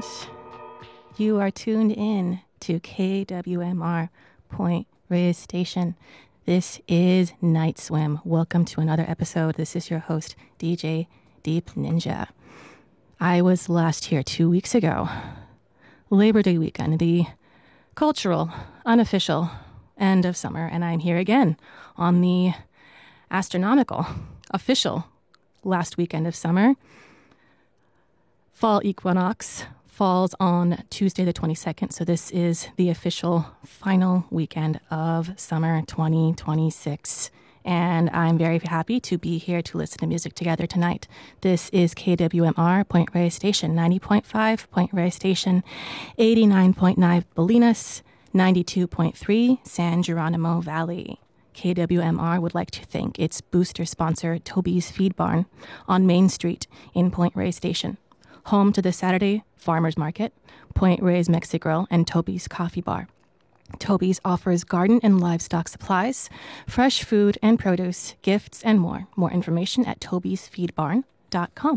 friends. You are tuned in to KWMR Point Reyes Station. This is Night Swim. Welcome to another episode. This is your host, DJ Deep Ninja. I was last here 2 weeks ago, Labor Day weekend, the cultural, unofficial end of summer, and I'm here again on the astronomical, official last weekend of summer. Fall equinox falls on Tuesday the 22nd, so this is the official final weekend of summer 2026. And I'm very happy to be here to listen to music together tonight. This is KWMR Point Reyes Station, 90.5 Point Reyes Station, 89.9 Bolinas, 92.3 San Geronimo Valley. KWMR would like to thank its booster sponsor, Toby's Feed Barn, on Main Street in Point Reyes Station, home to the Saturday Farmers Market, Point Reyes Mexigrill, and Toby's Coffee Bar. Toby's offers garden and livestock supplies, fresh food and produce, gifts, and more. More information at tobysfeedbarn.com.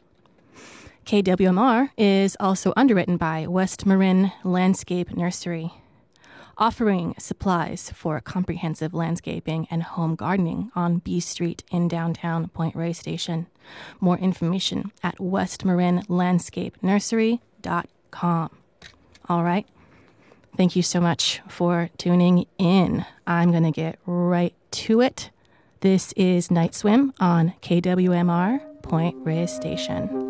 KWMR is also underwritten by West Marin Landscape Nursery, offering supplies for comprehensive landscaping and home gardening on B Street in downtown Point Reyes Station. More information at westmarinlandscapenursery.com. All right. Thank you so much for tuning in. I'm going to get right to it. This is Night Swim on KWMR Point Reyes Station.